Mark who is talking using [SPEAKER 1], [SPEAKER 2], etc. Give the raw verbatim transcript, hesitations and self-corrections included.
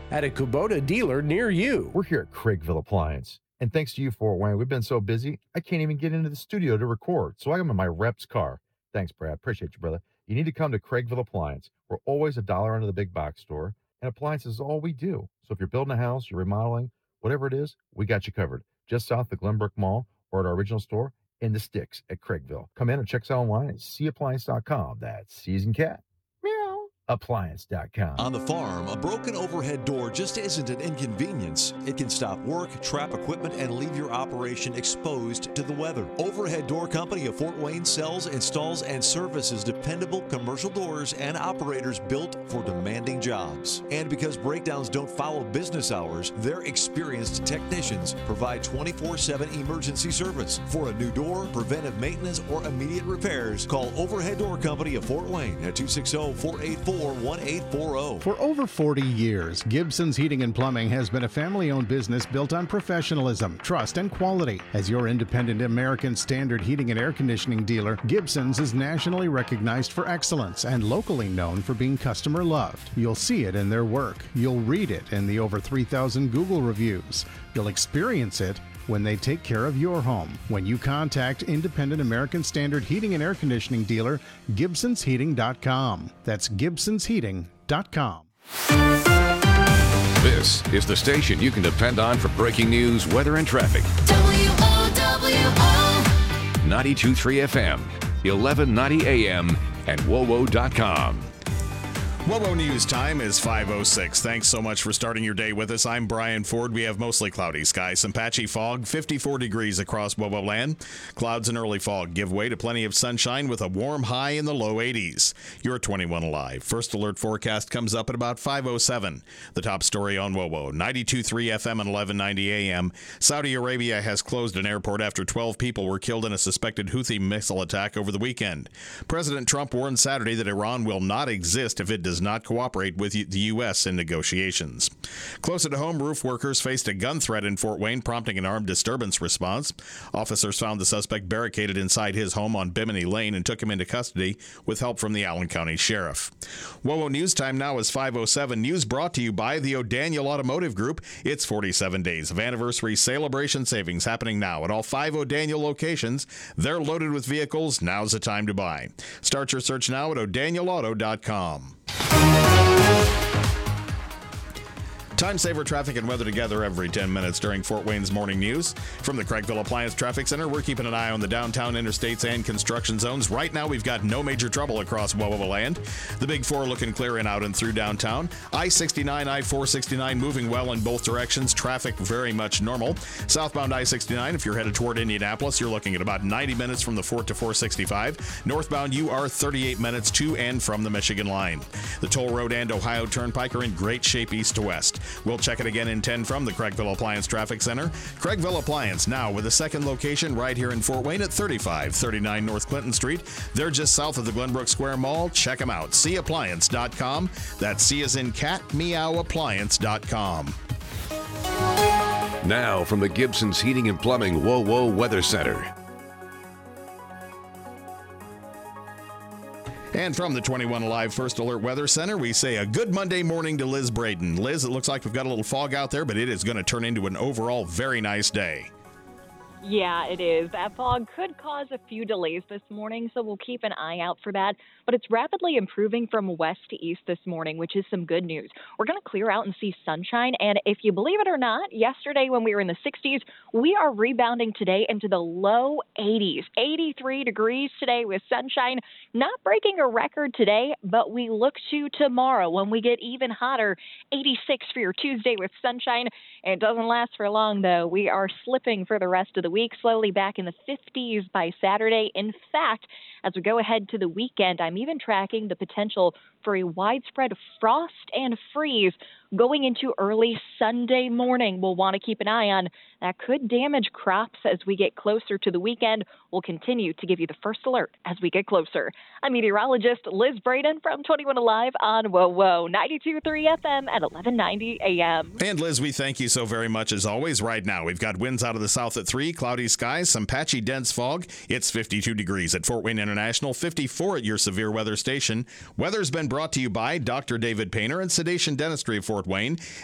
[SPEAKER 1] at a Kubota dealer near you.
[SPEAKER 2] We're here at Craigville Appliance. And thanks to you, Fort Wayne, we've been so busy, I can't even get into the studio to record. So I'm in my rep's car. Thanks, Brad. Appreciate you, brother. You need to come to Craigville Appliance. We're always a dollar under the big box store, and appliances is all we do. So if you're building a house, you're remodeling, whatever it is, we got you covered. Just south of the Glenbrook Mall or at our original store in the sticks at Craigville. Come in and check us out online at c appliance dot com. That's Season Cat. Meow. Appliance dot com.
[SPEAKER 3] On the farm, a broken overhead door just isn't an inconvenience. It can stop work, trap equipment, and leave your operation exposed to the weather. Overhead Door Company of Fort Wayne sells, installs, and services dependable commercial doors and operators built for demanding jobs. And because breakdowns don't follow business hours, their experienced technicians provide twenty-four seven emergency service. For a new door, preventive maintenance, or immediate repairs, call Overhead Door Company of Fort Wayne at two six zero, four eight four, one eight four zero.
[SPEAKER 4] For over forty years, Gibson's Heating and Plumbing has been a family-owned business built on professionalism, trust, and quality. As your independent American Standard heating and air conditioning dealer, Gibson's is nationally recognized for excellence and locally known for being customer loved. You'll see it in their work. You'll read it in the over three thousand Google reviews. You'll experience it when they take care of your home. When you contact independent American Standard heating and air conditioning dealer, Gibsons Heating dot com. That's Gibsons Heating dot com.
[SPEAKER 5] This is the station you can depend on for breaking news, weather, and traffic.
[SPEAKER 6] W O W O
[SPEAKER 5] ninety-two point three F M, eleven ninety A M, and W O W O dot com.
[SPEAKER 7] W O W O News time is five oh six. Thanks so much for starting your day with us. I'm Brian Ford. We have mostly cloudy skies, some patchy fog, fifty-four degrees across W O W O land. Clouds and early fog give way to plenty of sunshine with a warm high in the low eighties. You're twenty-one Alive. First alert forecast comes up at about five oh seven. The top story on W O W O, ninety-two point three F M and eleven ninety A M. Saudi Arabia has closed an airport after twelve people were killed in a suspected Houthi missile attack over the weekend. President Trump warned Saturday that Iran will not exist if it does not cooperate with the U S in negotiations. Closer to home, roof workers faced a gun threat in Fort Wayne, prompting an armed disturbance response. Officers found the suspect barricaded inside his home on Bimini Lane and took him into custody with help from the Allen County Sheriff. W O W O News time now is five oh seven. News brought to you by the O'Daniel Automotive Group. It's forty-seven days of anniversary celebration savings happening now at all five O'Daniel locations. They're loaded with vehicles. Now's the time to buy. Start your search now at o'daniel auto dot com. Time saver traffic and weather together every ten minutes during Fort Wayne's morning news. From the Craigville Appliance Traffic Center, we're keeping an eye on the downtown interstates and construction zones. Right now, we've got no major trouble across W O W O land. The Big Four looking clear in out and through downtown. I sixty-nine, I four sixty-nine moving well in both directions. Traffic very much normal. Southbound I sixty-nine, if you're headed toward Indianapolis, you're looking at about ninety minutes from the Fort to four sixty-five. Northbound, you are thirty-eight minutes to and from the Michigan line. The Toll Road and Ohio Turnpike are in great shape east to west. We'll check it again in ten from the Craigville Appliance Traffic Center. Craigville Appliance now with a second location right here in Fort Wayne at thirty-five thirty-nine North Clinton Street. They're just south of the Glenbrook Square Mall. Check them out. C appliance dot com. That's C as in cat, meow, appliance dot com.
[SPEAKER 5] Now from the Gibson's Heating and Plumbing W O W O Weather Center.
[SPEAKER 7] And from the twenty-one Alive First Alert Weather Center, we say a good Monday morning to Liz Braden. Liz, it looks like we've got a little fog out there, but it is going to turn into an overall very nice day.
[SPEAKER 8] Yeah, it is. That fog could cause a few delays this morning, so we'll keep an eye out for that. But it's rapidly improving from west to east this morning, which is some good news. We're going to clear out and see sunshine. And if you believe it or not, yesterday when we were in the sixties, we are rebounding today into the low eighties. eighty-three degrees today with sunshine. Not breaking a record today, but we look to tomorrow when we get even hotter. eighty-six for your Tuesday with sunshine. It doesn't last for long, though. We are slipping for the rest of the week, slowly back in the fifties by Saturday. In fact, as we go ahead to the weekend, I'm even tracking the potential for a widespread frost and freeze going into early Sunday morning. We'll want to keep an eye on. That could damage crops as we get closer to the weekend. We'll continue to give you the first alert as we get closer. I'm meteorologist Liz Braden from twenty-one Alive on W O W O ninety-two point three F M at eleven ninety A M.
[SPEAKER 7] And Liz, we thank you so very much as always. Right now, we've got winds out of the south at three, cloudy skies, some patchy dense fog. It's fifty-two degrees at Fort Wayne International, fifty-four at your severe weather station. Weather's been brought to you by Doctor David Painter and Sedation Dentistry of Fort Wayne